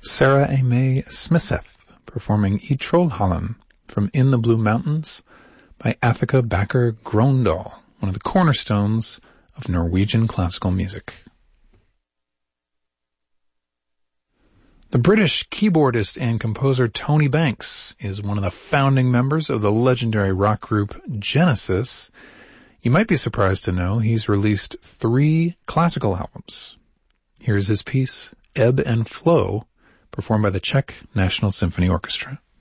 Sarah A. May Smithseth performing I Trollhallen from In the Blue Mountains by Athika Bakker Grøndahl, one of the cornerstones of Norwegian classical music. The British keyboardist and composer Tony Banks is one of the founding members of the legendary rock group Genesis. You might be surprised to know he's released 3 classical albums. Here's his piece, Ebb and Flow, performed by the Czech National Symphony Orchestra.